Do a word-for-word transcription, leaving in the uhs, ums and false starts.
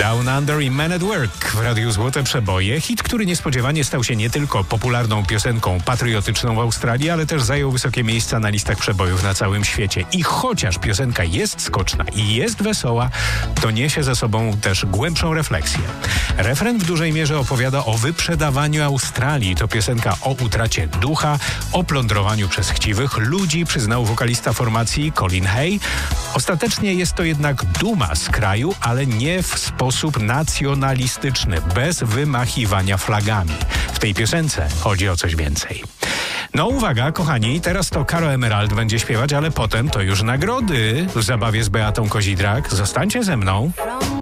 Down Under i Man at Work w Radiu Złote Przeboje. Hit, który niespodziewanie stał się nie tylko popularną piosenką patriotyczną w Australii, ale też zajął wysokie miejsca na listach przebojów na całym świecie. I chociaż piosenka jest skoczna i jest wesoła, to niesie ze sobą też głębszą refleksję. Refren w dużej mierze opowiada o wyprzedawaniu Australii. To piosenka o utracie ducha, o plądrowaniu przez chciwych ludzi, przyznał wokalista formacji Colin Hay. Ostatecznie jest to jednak duma z kraju, ale nie w sposób nacjonalistyczny, bez wymachiwania flagami. W tej piosence chodzi o coś więcej. No uwaga, kochani, teraz to Caro Emerald będzie śpiewać, ale potem to już nagrody w zabawie z Beatą Kozidrak. Zostańcie ze mną.